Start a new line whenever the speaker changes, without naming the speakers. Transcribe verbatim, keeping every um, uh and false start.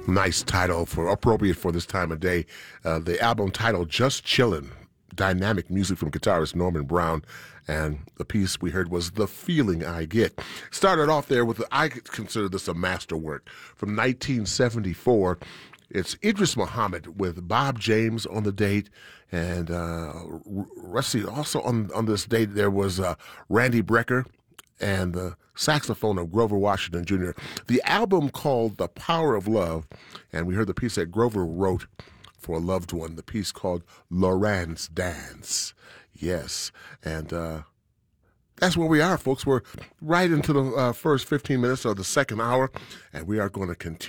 Nice title for appropriate for this time of day. Uh, the album title, Just Chillin'. Dynamic music from guitarist Norman Brown. And the piece we heard was The Feeling I Get. Started off there with, I consider this a masterwork. From nineteen seventy-four, it's Idris Muhammad with Bob James on the date. And uh, let's see, also on, on this date there was uh, Randy Brecker and the saxophone of Grover Washington Junior The album called The Power of Love, and we heard the piece that Grover wrote for a loved one, the piece called Loran's Dance. Yes, and uh, that's where we are, folks. We're right into the uh, first fifteen minutes of the second hour, and we are going to continue.